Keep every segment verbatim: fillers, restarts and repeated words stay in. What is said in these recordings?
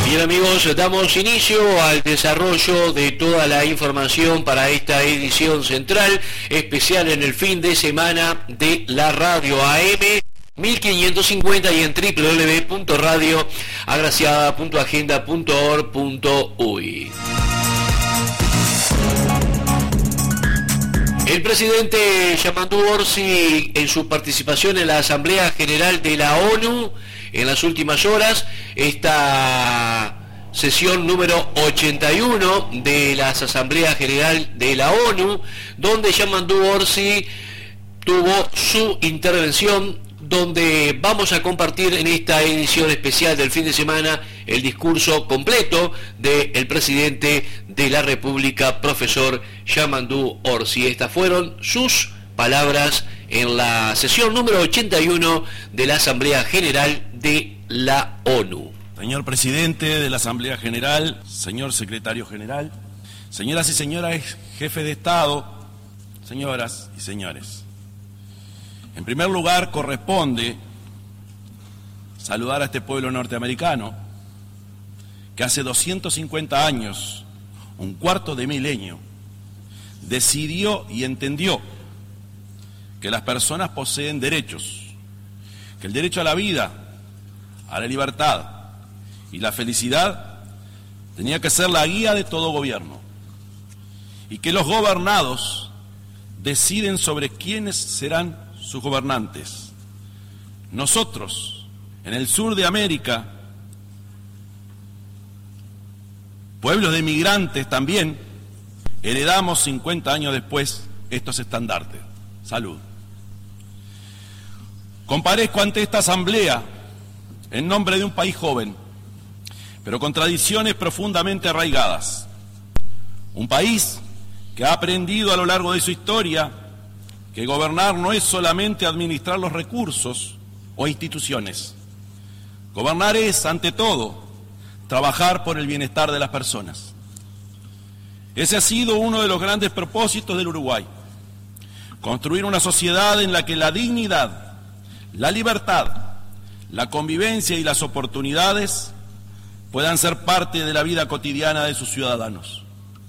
Bien, amigos, damos inicio al desarrollo de toda la información para esta edición central, especial en el fin de semana de la radio A M mil quinientos cincuenta y en doble u doble u doble u punto radio agraciada punto agenda punto org punto uy. El presidente Yamandu Orsi, en su participación en la Asamblea General de la ONU, en las últimas horas, esta sesión número ochenta y uno de la Asamblea General de la ONU, donde Yamandu Orsi tuvo su intervención, donde vamos a compartir en esta edición especial del fin de semana el discurso completo del presidente de la República, profesor Yamandu Orsi. Estas fueron sus palabras en la sesión número ochenta y uno de la Asamblea General de la ONU. Señor presidente de la Asamblea General, señor secretario general, señoras y señores jefes de Estado, señoras y señores. En primer lugar, corresponde saludar a este pueblo norteamericano que hace doscientos cincuenta años, un cuarto de milenio, decidió y entendió que las personas poseen derechos, que el derecho a la vida, a la libertad y la felicidad tenía que ser la guía de todo gobierno, y que los gobernados deciden sobre quiénes serán sus gobernantes. Nosotros, en el sur de América, pueblos de migrantes también, heredamos cincuenta años después estos estandartes. Salud. Comparezco ante esta asamblea en nombre de un país joven, pero con tradiciones profundamente arraigadas. Un país que ha aprendido a lo largo de su historia que gobernar no es solamente administrar los recursos o instituciones. Gobernar es, ante todo, trabajar por el bienestar de las personas. Ese ha sido uno de los grandes propósitos del Uruguay. Construir una sociedad en la que la dignidad, la libertad, la convivencia y las oportunidades puedan ser parte de la vida cotidiana de sus ciudadanos.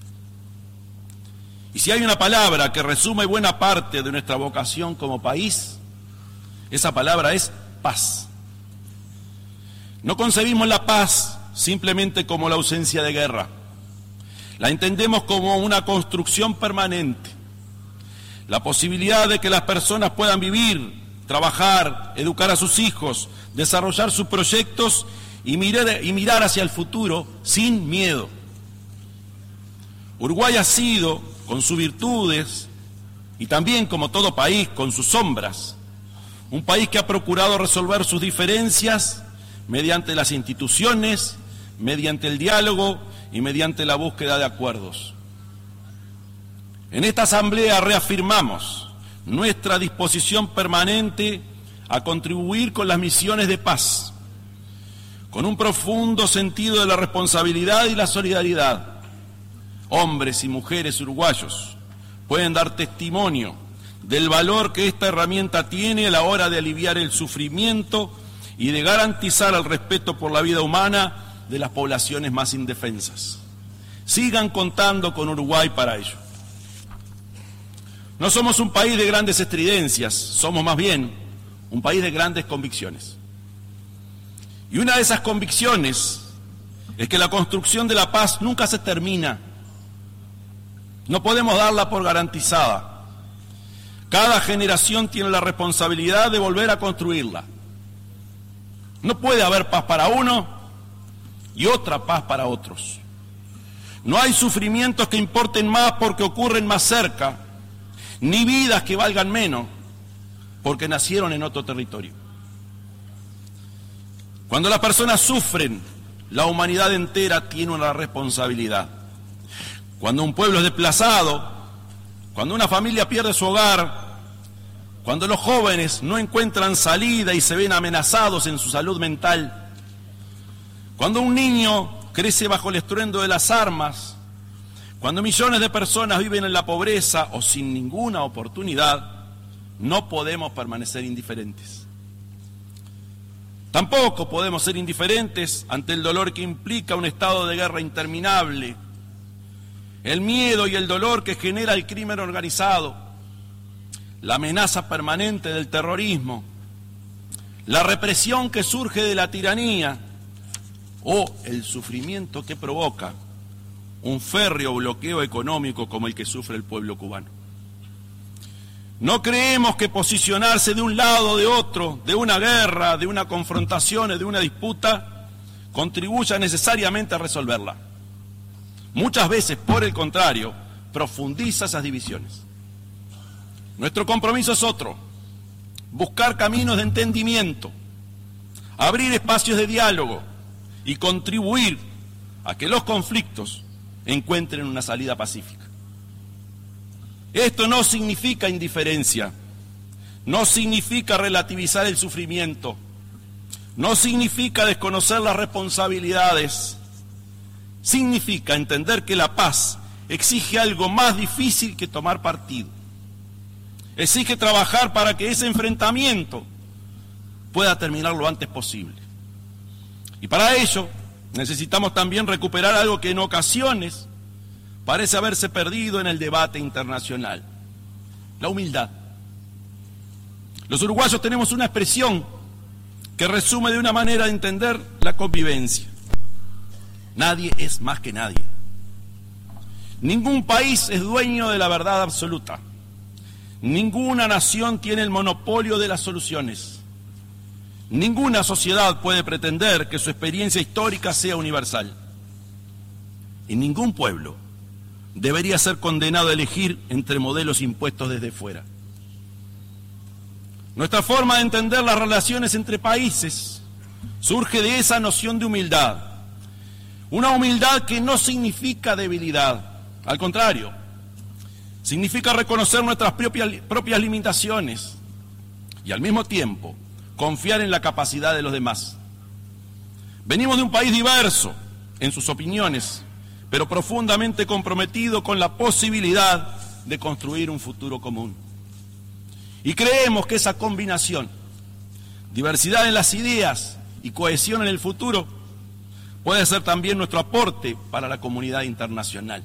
Y si hay una palabra que resume buena parte de nuestra vocación como país, esa palabra es paz. No concebimos la paz simplemente como la ausencia de guerra. La entendemos como una construcción permanente. La posibilidad de que las personas puedan vivir, trabajar, educar a sus hijos, desarrollar sus proyectos y mirar, y mirar hacia el futuro sin miedo. Uruguay ha sido, con sus virtudes, y también como todo país, con sus sombras, un país que ha procurado resolver sus diferencias mediante las instituciones, mediante el diálogo y mediante la búsqueda de acuerdos. En esta asamblea reafirmamos nuestra disposición permanente a contribuir con las misiones de paz, con un profundo sentido de la responsabilidad y la solidaridad. Hombres y mujeres uruguayos pueden dar testimonio del valor que esta herramienta tiene a la hora de aliviar el sufrimiento y de garantizar el respeto por la vida humana de las poblaciones más indefensas. Sigan contando con Uruguay para ello. No somos un país de grandes estridencias, somos más bien un país de grandes convicciones. Y una de esas convicciones es que la construcción de la paz nunca se termina. No podemos darla por garantizada. Cada generación tiene la responsabilidad de volver a construirla. No puede haber paz para uno y otra paz para otros. No hay sufrimientos que importen más porque ocurren más cerca, ni vidas que valgan menos porque nacieron en otro territorio. Cuando las personas sufren, la humanidad entera tiene una responsabilidad. Cuando un pueblo es desplazado, cuando una familia pierde su hogar, cuando los jóvenes no encuentran salida y se ven amenazados en su salud mental, cuando un niño crece bajo el estruendo de las armas, cuando millones de personas viven en la pobreza o sin ninguna oportunidad, no podemos permanecer indiferentes. Tampoco podemos ser indiferentes ante el dolor que implica un estado de guerra interminable, el miedo y el dolor que genera el crimen organizado, la amenaza permanente del terrorismo, la represión que surge de la tiranía o el sufrimiento que provoca un férreo bloqueo económico como el que sufre el pueblo cubano. No creemos que posicionarse de un lado o de otro, de una guerra, de una confrontación o de una disputa, contribuya necesariamente a resolverla. Muchas veces, por el contrario, profundiza esas divisiones. Nuestro compromiso es otro: buscar caminos de entendimiento, abrir espacios de diálogo y contribuir a que los conflictos encuentren una salida pacífica. Esto no significa indiferencia, no significa relativizar el sufrimiento, no significa desconocer las responsabilidades, significa entender que la paz exige algo más difícil que tomar partido. Exige trabajar para que ese enfrentamiento pueda terminar lo antes posible. Y para ello necesitamos también recuperar algo que en ocasiones parece haberse perdido en el debate internacional: la humildad. Los uruguayos tenemos una expresión que resume de una manera de entender la convivencia: nadie es más que nadie. Ningún país es dueño de la verdad absoluta. Ninguna nación tiene el monopolio de las soluciones. Ninguna sociedad puede pretender que su experiencia histórica sea universal. Y ningún pueblo debería ser condenado a elegir entre modelos impuestos desde fuera. Nuestra forma de entender las relaciones entre países surge de esa noción de humildad. Una humildad que no significa debilidad, al contrario, significa reconocer nuestras propias, propias limitaciones y al mismo tiempo confiar en la capacidad de los demás. Venimos de un país diverso en sus opiniones, pero profundamente comprometido con la posibilidad de construir un futuro común. Y creemos que esa combinación, diversidad en las ideas y cohesión en el futuro, puede ser también nuestro aporte para la comunidad internacional.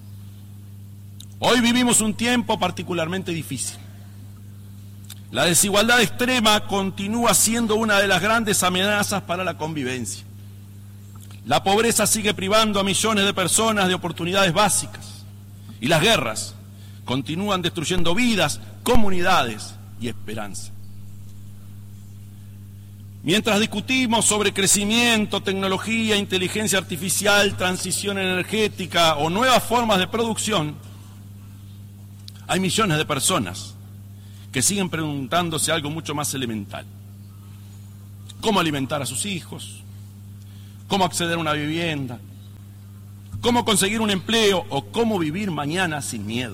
Hoy vivimos un tiempo particularmente difícil. La desigualdad extrema continúa siendo una de las grandes amenazas para la convivencia. La pobreza sigue privando a millones de personas de oportunidades básicas y las guerras continúan destruyendo vidas, comunidades y esperanza. Mientras discutimos sobre crecimiento, tecnología, inteligencia artificial, transición energética o nuevas formas de producción, hay millones de personas que siguen preguntándose algo mucho más elemental: ¿cómo alimentar a sus hijos? ¿Cómo acceder a una vivienda? ¿Cómo conseguir un empleo? ¿O cómo vivir mañana sin miedo?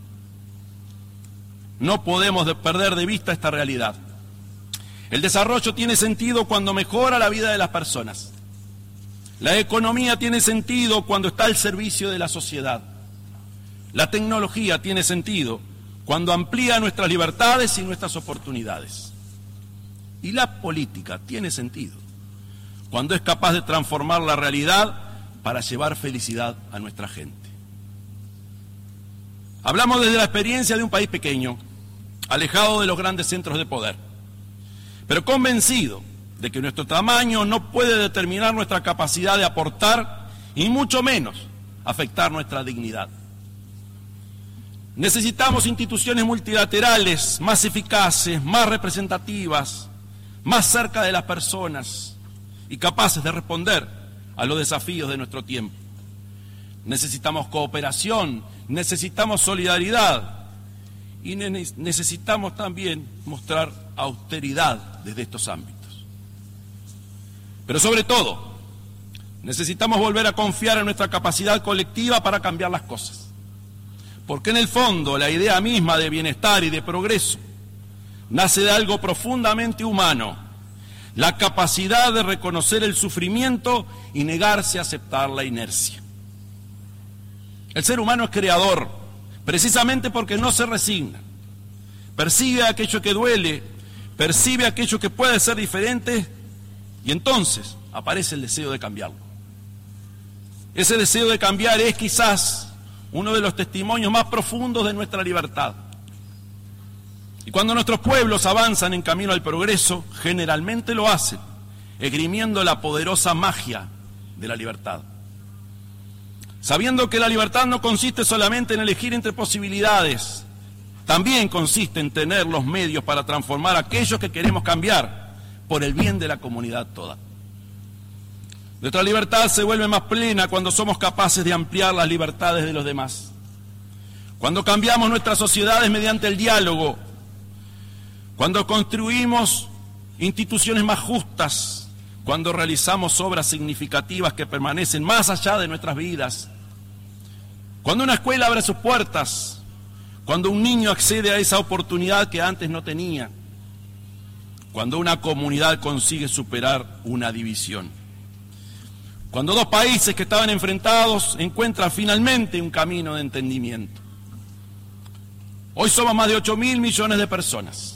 No podemos perder de vista esta realidad. El desarrollo tiene sentido cuando mejora la vida de las personas. La economía tiene sentido cuando está al servicio de la sociedad. La tecnología tiene sentido cuando amplía nuestras libertades y nuestras oportunidades. Y la política tiene sentido cuando es capaz de transformar la realidad para llevar felicidad a nuestra gente. Hablamos desde la experiencia de un país pequeño, alejado de los grandes centros de poder, pero convencido de que nuestro tamaño no puede determinar nuestra capacidad de aportar y mucho menos afectar nuestra dignidad. Necesitamos instituciones multilaterales más eficaces, más representativas, más cerca de las personas y capaces de responder a los desafíos de nuestro tiempo. Necesitamos cooperación, necesitamos solidaridad y necesitamos también mostrar austeridad desde estos ámbitos. Pero sobre todo, necesitamos volver a confiar en nuestra capacidad colectiva para cambiar las cosas. Porque en el fondo la idea misma de bienestar y de progreso nace de algo profundamente humano: la capacidad de reconocer el sufrimiento y negarse a aceptar la inercia. El ser humano es creador, precisamente porque no se resigna. Percibe aquello que duele, percibe aquello que puede ser diferente Y entonces aparece el deseo de cambiarlo. Ese deseo de cambiar es quizás uno de los testimonios más profundos de nuestra libertad. Y cuando nuestros pueblos avanzan en camino al progreso, generalmente lo hacen, esgrimiendo la poderosa magia de la libertad. Sabiendo que la libertad no consiste solamente en elegir entre posibilidades, también consiste en tener los medios para transformar aquellos que queremos cambiar por el bien de la comunidad toda. Nuestra libertad se vuelve más plena cuando somos capaces de ampliar las libertades de los demás. Cuando cambiamos nuestras sociedades mediante el diálogo, cuando construimos instituciones más justas, cuando realizamos obras significativas que permanecen más allá de nuestras vidas, cuando una escuela abre sus puertas, cuando un niño accede a esa oportunidad que antes no tenía, cuando una comunidad consigue superar una división, cuando dos países que estaban enfrentados encuentran finalmente un camino de entendimiento. Hoy somos más de ocho mil millones de personas,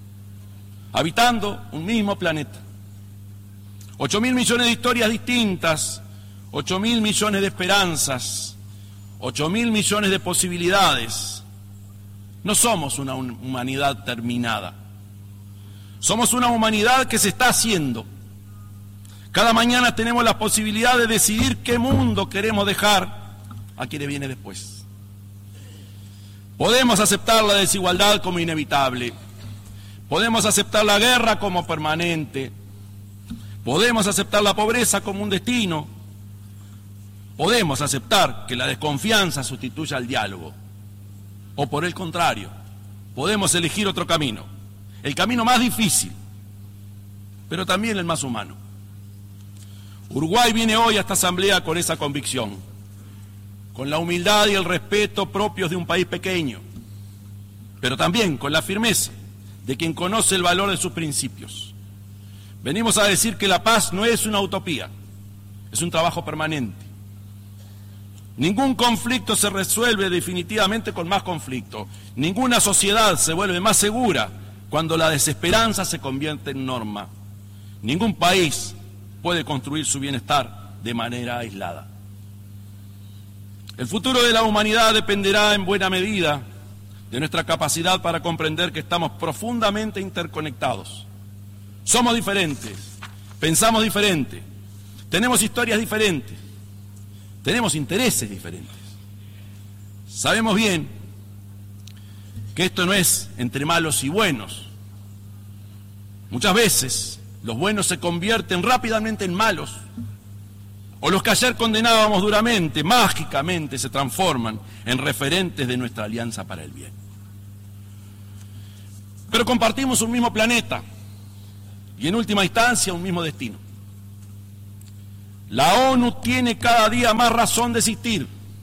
habitando un mismo planeta. ocho mil millones de historias distintas, ocho mil millones de esperanzas, ocho mil millones de posibilidades. No somos una humanidad terminada. Somos una humanidad que se está haciendo. Cada mañana tenemos la posibilidad de decidir qué mundo queremos dejar a quienes viene después. Podemos aceptar la desigualdad como inevitable. Podemos aceptar la guerra como permanente. Podemos aceptar la pobreza como un destino. Podemos aceptar que la desconfianza sustituya al diálogo. O por el contrario, podemos elegir otro camino. El camino más difícil, pero también el más humano. Uruguay viene hoy a esta asamblea con esa convicción, con la humildad y el respeto propios de un país pequeño, pero también con la firmeza de quien conoce el valor de sus principios. Venimos a decir que la paz no es una utopía, es un trabajo permanente. Ningún conflicto se resuelve definitivamente con más conflicto. Ninguna sociedad se vuelve más segura cuando la desesperanza se convierte en norma. Ningún país puede construir su bienestar de manera aislada. El futuro de la humanidad dependerá en buena medida de nuestra capacidad para comprender que estamos profundamente interconectados. Somos diferentes, pensamos diferente, tenemos historias diferentes, tenemos intereses diferentes. Sabemos bien que esto no es entre malos y buenos. Muchas veces los buenos se convierten rápidamente en malos, o los que ayer condenábamos duramente, mágicamente se transforman en referentes de nuestra alianza para el bien. Pero compartimos un mismo planeta y en última instancia un mismo destino. La ONU tiene cada día más razón de existir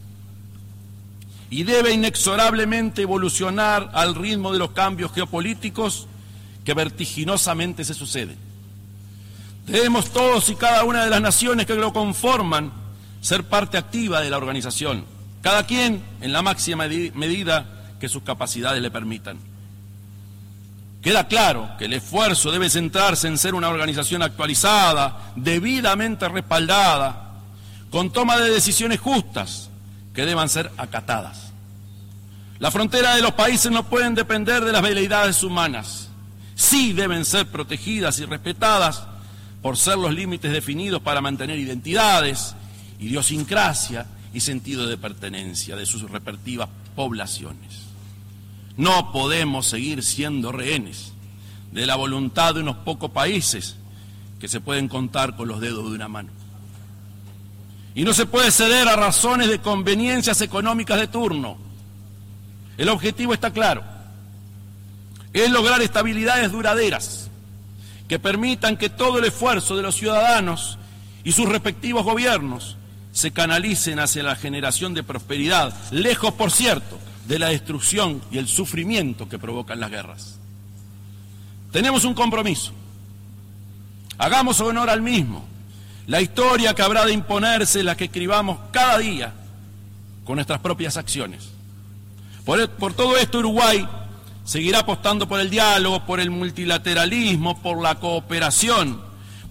y debe inexorablemente evolucionar al ritmo de los cambios geopolíticos que vertiginosamente se suceden. Debemos todos y cada una de las naciones que lo conforman ser parte activa de la organización, cada quien en la máxima medida que sus capacidades le permitan. Queda claro que el esfuerzo debe centrarse en ser una organización actualizada, debidamente respaldada, con toma de decisiones justas que deban ser acatadas. Las fronteras de los países no pueden depender de las veleidades humanas, sí deben ser protegidas y respetadas por ser los límites definidos para mantener identidades, idiosincrasia y sentido de pertenencia de sus respectivas poblaciones. No podemos seguir siendo rehenes de la voluntad de unos pocos países que se pueden contar con los dedos de una mano. Y no se puede ceder a razones de conveniencias económicas de turno. El objetivo está claro, es lograr estabilidades duraderas que permitan que todo el esfuerzo de los ciudadanos y sus respectivos gobiernos se canalicen hacia la generación de prosperidad, lejos, por cierto, de la destrucción y el sufrimiento que provocan las guerras. Tenemos un compromiso, hagamos honor al mismo. La historia que habrá de imponerse es la que escribamos cada día con nuestras propias acciones. Por, por todo esto, Uruguay seguirá apostando por el diálogo, por el multilateralismo, por la cooperación,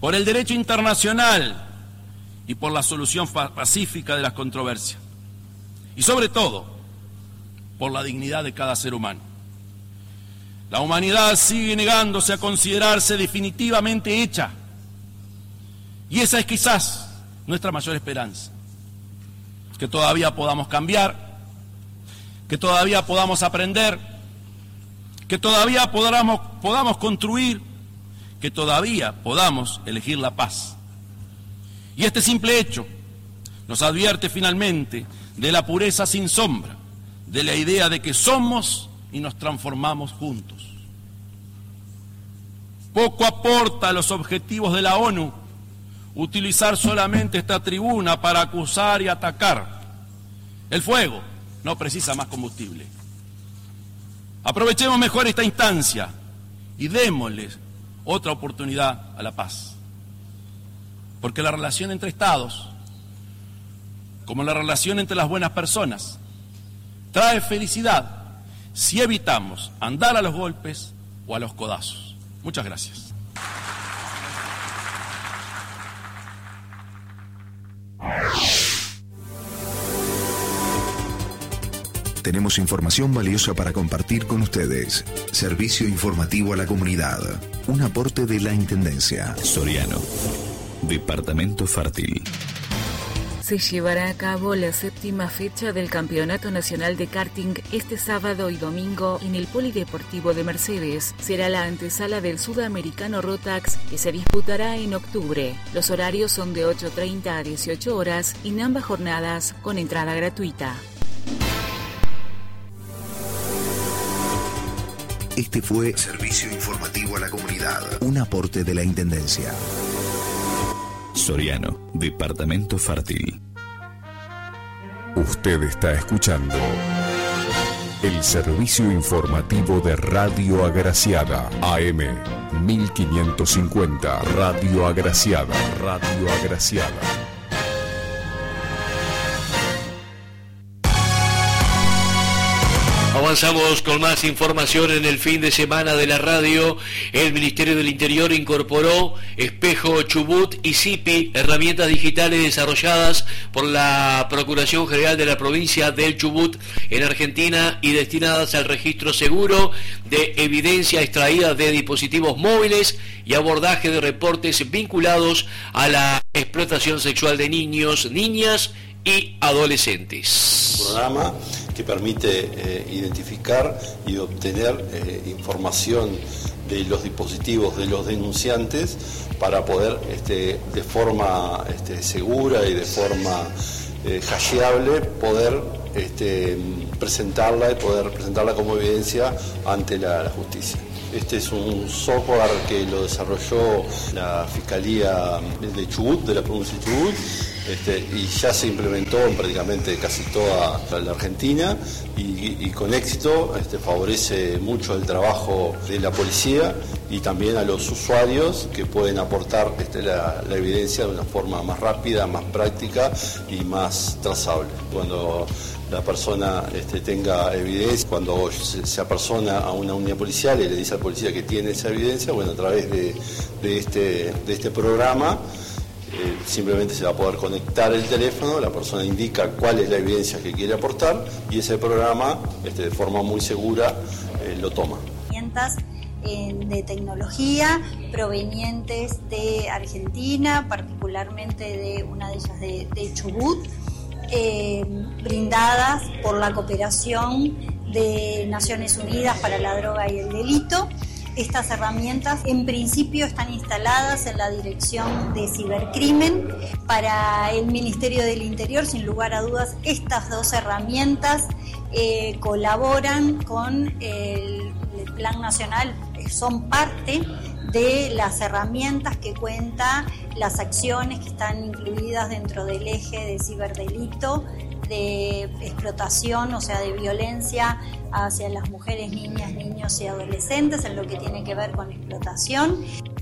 por el derecho internacional y por la solución pacífica de las controversias. Y sobre todo, por la dignidad de cada ser humano. La humanidad sigue negándose a considerarse definitivamente hecha. Y esa es quizás nuestra mayor esperanza. Que todavía podamos cambiar, que todavía podamos aprender, que todavía podamos, podamos construir, que todavía podamos elegir la paz. Y este simple hecho nos advierte finalmente de la pureza sin sombra, de la idea de que somos y nos transformamos juntos. Poco aporta a los objetivos de la ONU utilizar solamente esta tribuna para acusar y atacar. El fuego no precisa más combustible. Aprovechemos mejor esta instancia y démosles otra oportunidad a la paz. Porque la relación entre estados, como la relación entre las buenas personas, trae felicidad si evitamos andar a los golpes o a los codazos. Muchas gracias. Tenemos información valiosa para compartir con ustedes. Servicio informativo a la comunidad. Un aporte de la Intendencia. Soriano, Departamento Fértil. Se llevará a cabo la séptima fecha del Campeonato Nacional de Karting este sábado y domingo en el Polideportivo de Mercedes. Será la antesala del Sudamericano Rotax que se disputará en octubre. Los horarios son de ocho treinta a dieciocho horas y en ambas jornadas con entrada gratuita. Este fue Servicio Informativo a la Comunidad. Un aporte de la Intendencia. Soriano, Departamento Fértil. Usted está escuchando el servicio informativo de Radio Agraciada, A M mil quinientos cincuenta, Radio Agraciada, Radio Agraciada. Avanzamos con más información en el fin de semana de la radio. El Ministerio del Interior incorporó Espejo Chubut y SIPI, herramientas digitales desarrolladas por la Procuración General de la Provincia del Chubut en Argentina y destinadas al registro seguro de evidencia extraída de dispositivos móviles y abordaje de reportes vinculados a la explotación sexual de niños, niñas y adolescentes. Un programa que permite eh, identificar y obtener eh, información de los dispositivos de los denunciantes para poder este, de forma este, segura y de forma eh, hasheable poder este, presentarla y poder presentarla como evidencia ante la, la justicia. Este es un software que lo desarrolló la Fiscalía de Chubut, de la provincia de Chubut, este, y ya se implementó en prácticamente casi toda la Argentina y, y con éxito este, favorece mucho el trabajo de la policía y también a los usuarios que pueden aportar este, la, la evidencia de una forma más rápida, más práctica y más trazable. Cuando la persona este, tenga evidencia, cuando se, se apersona a una unidad policial y le dice al policía que tiene esa evidencia, bueno, a través de, de, este, de este programa eh, simplemente se va a poder conectar el teléfono, la persona indica cuál es la evidencia que quiere aportar y ese programa este, de forma muy segura eh, lo toma. Herramientas de tecnología provenientes de Argentina, particularmente de una de ellas de, de Chubut, Eh, brindadas por la cooperación de Naciones Unidas para la Droga y el Delito. Estas herramientas en principio están instaladas en la Dirección de Cibercrimen. Para el Ministerio del Interior, sin lugar a dudas, estas dos herramientas eh, colaboran con el, el Plan Nacional, son parte de las herramientas que cuenta, las acciones que están incluidas dentro del eje de ciberdelito, de explotación, o sea, de violencia hacia las mujeres, niñas, niños y adolescentes en lo que tiene que ver con explotación.